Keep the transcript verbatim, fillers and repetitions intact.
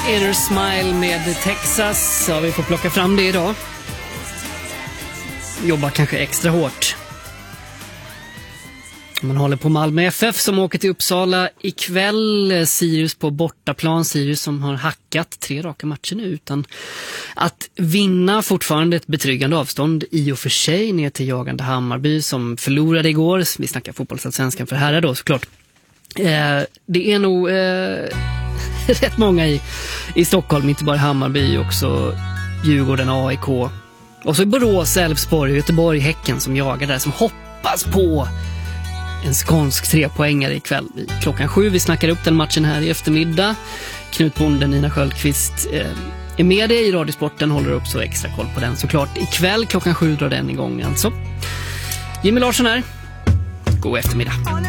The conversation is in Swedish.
Inner Smile med Texas. Ja, vi får plocka fram det idag. Jobbar kanske extra hårt. Man håller på Malmö F F som åker till Uppsala ikväll. Sirius på bortaplan. Sirius som har hackat tre raka matcher nu utan att vinna. Fortfarande ett betryggande avstånd i och för sig ner till jagande Hammarby som förlorade igår. Vi snackar fotbollsallsvenskan för herrar då såklart. Eh, det är nog eh, rätt många i, i Stockholm, inte bara Hammarby, också Djurgården, A I K. Och så Borås, Elfsborg, Göteborg, Häcken som jagar där, som hoppas på en skånsk trepoängare ikväll klockan sju. Vi snackar upp den matchen här i eftermiddag. Knut Bonden, Nina Sköldqvist eh, är med dig i Radiosporten, håller upp så extra koll på den såklart. Ikväll klockan sju drar den igång alltså. Jimmy Larsson här. God eftermiddag.